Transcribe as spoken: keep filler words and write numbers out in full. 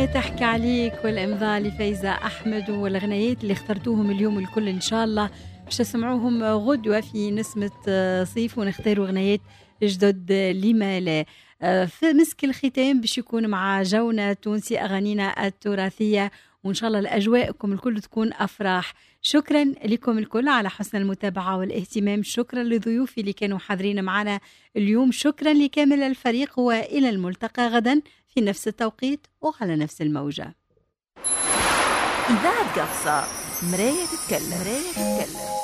تحكي عليك والإمضاء لفايزة أحمد، والغنيات اللي اخترتوهم اليوم الكل إن شاء الله باش تسمعوهم غدوة في نسمة صيف، ونختاروا غنيات جدد لما لا. في مسك الختام باش يكون مع جونا تونسي أغانينا التراثية، وإن شاء الله لأجواءكم الكل تكون أفراح. شكرا لكم الكل على حسن المتابعة والاهتمام. شكرا لضيوفي اللي كانوا حاضرين معنا اليوم. شكرا لكامل الفريق، وإلى الملتقى غدا في نفس التوقيت وعلى نفس الموجة. إذاعة قفصة، مراية تتكلم. مراية تتكلم.